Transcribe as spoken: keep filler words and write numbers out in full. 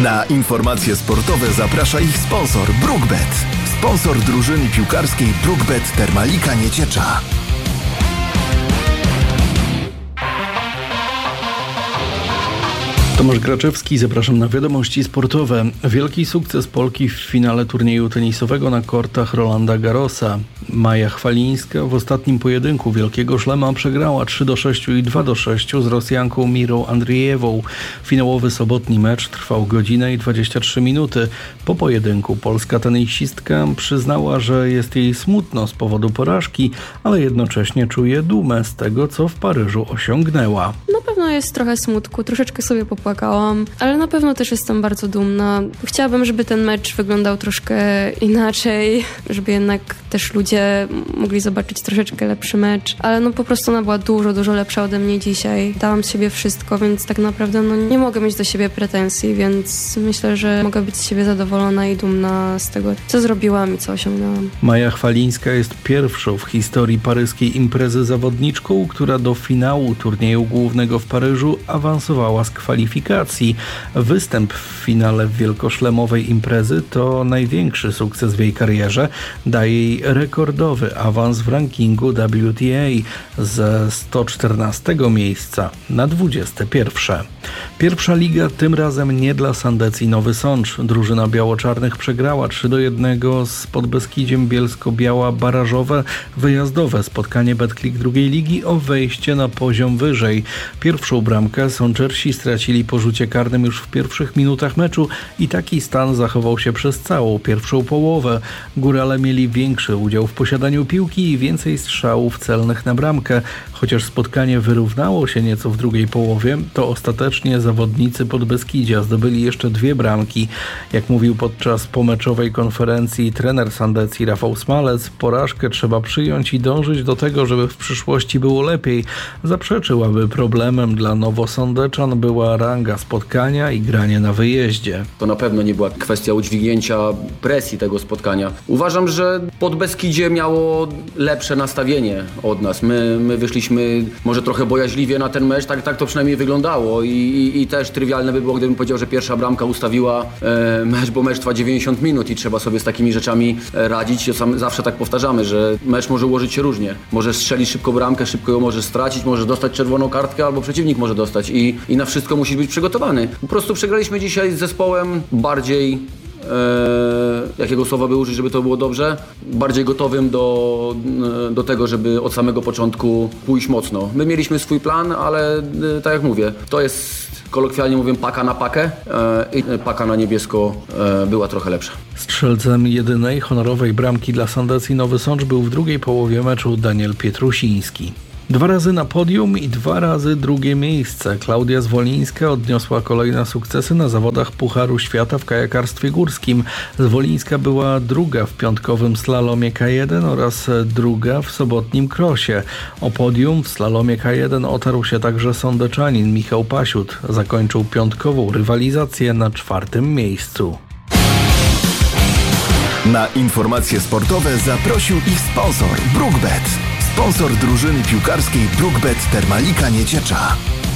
Na informacje sportowe zaprasza ich sponsor BrookBet. Sponsor drużyny piłkarskiej BrookBet Termalika Nieciecza. Tomasz Graczewski, zapraszam na wiadomości sportowe. Wielki sukces Polki w finale turnieju tenisowego na kortach Rolanda Garrosa. Maja Chwalińska w ostatnim pojedynku Wielkiego Szlema przegrała trzy do sześciu i dwa do sześciu z Rosjanką Mirą Andrijewą. Finałowy sobotni mecz trwał godzinę i dwadzieścia trzy minuty. Po pojedynku polska tenisistka przyznała, że jest jej smutno z powodu porażki, ale jednocześnie czuje dumę z tego, co w Paryżu osiągnęła. Na pewno jest trochę smutku, troszeczkę sobie popłakałam, ale na pewno też jestem bardzo dumna. Chciałabym, żeby ten mecz wyglądał troszkę inaczej, żeby jednak też ludzie mogli zobaczyć troszeczkę lepszy mecz, ale no po prostu ona była dużo, dużo lepsza ode mnie dzisiaj. Dałam z siebie wszystko, więc tak naprawdę no nie mogę mieć do siebie pretensji, więc myślę, że mogę być z siebie zadowolona i dumna z tego, co zrobiłam i co osiągnęłam. Maja Chwalińska jest pierwszą w historii paryskiej imprezy zawodniczką, która do finału turnieju głównego w Paryżu awansowała z kwalifikacji. Występ w finale wielkoszlemowej imprezy to największy sukces w jej karierze. Daje jej rekordowy awans w rankingu W T A ze sto czternastego miejsca na dwudzieste pierwsze. Pierwsza liga tym razem nie dla Sandecji Nowy Sącz. Drużyna biało-czarnych przegrała trzy do jednego z Podbeskidziem Bielsko-Biała barażowe wyjazdowe spotkanie Betclic drugiej ligi o wejście na poziom wyżej. Pierwszą bramkę sączersi stracili po rzucie karnym już w pierwszych minutach meczu i taki stan zachował się przez całą pierwszą połowę. Górale mieli większy udział w posiadaniu piłki i więcej strzałów celnych na bramkę. Chociaż spotkanie wyrównało się nieco w drugiej połowie, to ostatecznie zawodnicy Podbeskidzia zdobyli jeszcze dwie bramki. Jak mówił podczas pomeczowej konferencji trener Sandecji Rafał Smalec, porażkę trzeba przyjąć i dążyć do tego, żeby w przyszłości było lepiej. Zaprzeczył, aby problemem dla nowosądeczan była ranga spotkania i granie na wyjeździe. To na pewno nie była kwestia udźwignięcia presji tego spotkania. Uważam, że Podbeskidzie miało lepsze nastawienie od nas. My, my wyszliśmy może trochę bojaźliwie na ten mecz, tak, tak to przynajmniej wyglądało i, i, i też trywialne by było, gdybym powiedział, że pierwsza bramka ustawiła e, mecz, bo mecz trwa dziewięćdziesiąt minut i trzeba sobie z takimi rzeczami radzić. Zawsze tak powtarzamy, że mecz może ułożyć się różnie. Może strzelić szybko bramkę, szybko ją możesz stracić, możesz dostać czerwoną kartkę albo przeciwnik może dostać i, i na wszystko musisz być przygotowany. Po prostu przegraliśmy dzisiaj z zespołem bardziej Eee, jakiego słowa by użyć, żeby to było dobrze, bardziej gotowym do, do tego, żeby od samego początku pójść mocno. My mieliśmy swój plan, ale e, tak jak mówię, to jest kolokwialnie mówię paka na pakę e, i paka na niebiesko e, była trochę lepsza. Strzelcem jedynej honorowej bramki dla Sandecji Nowy Sącz był w drugiej połowie meczu Daniel Pietrusiński. Dwa razy na podium i dwa razy drugie miejsce. Klaudia Zwolińska odniosła kolejne sukcesy na zawodach Pucharu Świata w kajakarstwie górskim. Zwolińska była druga w piątkowym slalomie K jeden oraz druga w sobotnim krosie. O podium w slalomie K jeden otarł się także sądeczanin Michał Pasiut. Zakończył piątkową rywalizację na czwartym miejscu. Na informacje sportowe zaprosił ich sponsor BrookBet. Sponsor drużyny piłkarskiej BrookBet Termalika Nieciecza.